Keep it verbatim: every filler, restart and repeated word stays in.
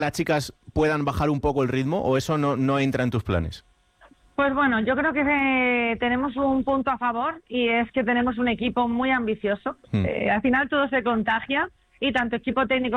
las chicas puedan bajar un poco el ritmo o eso no, no entra en tus planes? Pues bueno, yo creo que eh, tenemos un punto a favor y es que tenemos un equipo muy ambicioso. Mm. Eh, al final todo se contagia y tanto equipo técnico